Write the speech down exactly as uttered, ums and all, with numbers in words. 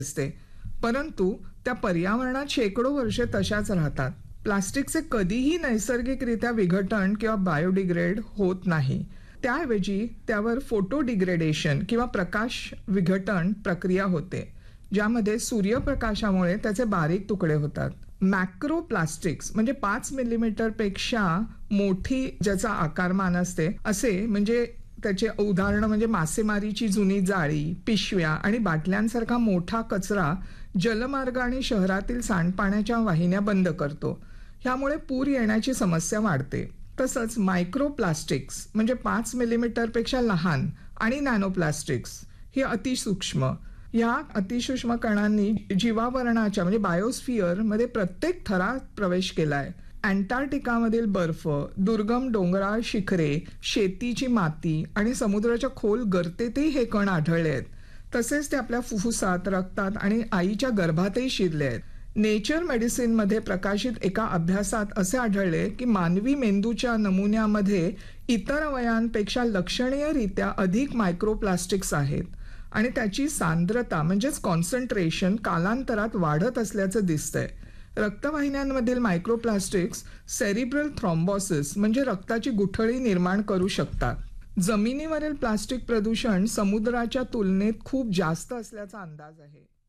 असते, परंतु त्या पर्यावरणात शेकडो वर्षे तशाच राहतात. प्लास्टिकचे कधीही नैसर्गिकरित्या विघटन किंवा बायोडिग्रेड होत नाही. त्याऐवजी त्यावर फोटोडिग्रेडेशन किंवा प्रकाश विघटन प्रक्रिया होते, ज्यामध्ये सूर्यप्रकाशामुळे त्याचे बारीक तुकडे होतात. मॅक्रो प्लास्टिक्स म्हणजे पाच मिलीमीटर पेक्षा मोठी ज्याचा आकारमान असते असे म्हणजे त्याचे उदाहरणं म्हणजे मासेमारीची जुनी जाळी, पिशव्या आणि बाटल्यांसारखा मोठा कचरा जलमार्ग आणि शहरातील सांडपाण्याच्या वाहिन्या बंद करतो. ह्यामुळे पूर येण्याची समस्या वाढते. तसंच मायक्रो प्लास्टिक्स म्हणजे पाच मिलीमीटर पेक्षा लहान आणि नॅनो प्लास्टिक्स ही अतिसूक्ष्म. या अतिसूक्ष्म कणांनी जीवावरणाच्या म्हणजे बायोस्फिअर मध्ये प्रत्येक थरात प्रवेश केलाय. अँटार्क्टिकामधील बर्फ, दुर्गम डोंगराळ शिखरे, शेतीची माती आणि समुद्राच्या खोल गर्तेतही हे कण आढळले आहेत. तसेच ते आपल्या फुफ्फुसात, रक्तात आणि आईच्या गर्भातही शिरले आहेत. नेचर मेडिसिनमध्ये प्रकाशित एका अभ्यासात असे आढळले की मानवी मेंदूच्या नमुन्यामध्ये इतर अवयवांपेक्षा लक्षणीयरित्या अधिक मायक्रोप्लास्टिक्स आहेत आणि त्याची सांद्रता म्हणजेच कॉन्सन्ट्रेशन कालांतरात वाढत असल्याचं दिसतंय. रक्तवाहिन्यांमधील मायक्रोप्लास्टिक्स सेरिब्रल थ्रॉम्बोसिस म्हणजे रक्ताची गुठळी निर्माण करू शकतात. जमिनीवरील प्लास्टिक प्रदूषण समुद्राच्या तुलनेत खूप जास्त असल्याचा अंदाज आहे.